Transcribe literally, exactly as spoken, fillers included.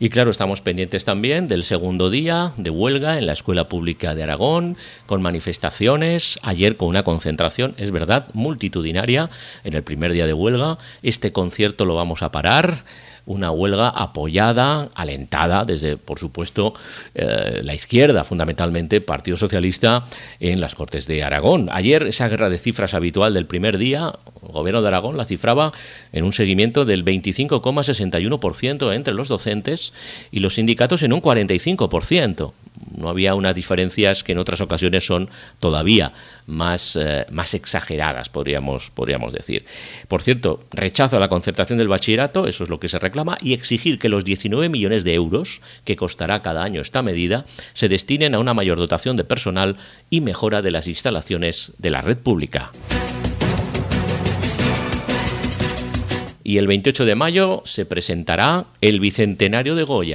Y claro, estamos pendientes también del segundo día de huelga en la Escuela Pública de Aragón, con manifestaciones, ayer con una concentración, es verdad, multitudinaria en el primer día de huelga. Este concierto lo vamos a parar. Una huelga apoyada, alentada desde, por supuesto, eh, la izquierda, fundamentalmente Partido Socialista, en las Cortes de Aragón. Ayer esa guerra de cifras habitual del primer día, el Gobierno de Aragón la cifraba en un seguimiento del veinticinco coma sesenta y uno por ciento entre los docentes y los sindicatos en un cuarenta y cinco por ciento. No había unas diferencias que en otras ocasiones son todavía más, eh, más exageradas, podríamos, podríamos decir. Por cierto, rechazo a la concertación del bachillerato, eso es lo que se reclama, y exigir que los diecinueve millones de euros que costará cada año esta medida se destinen a una mayor dotación de personal y mejora de las instalaciones de la red pública. Y el veintiocho de mayo se presentará el Bicentenario de Goya.